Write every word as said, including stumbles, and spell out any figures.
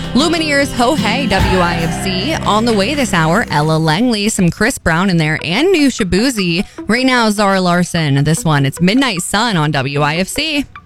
Lumineers, Ho Hey, W I F C. On the way this hour, Ella Langley, some Chris Brown in there, and new Shabuzi. Right now, Zara Larson. This one, it's Midnight Sun on W I F C.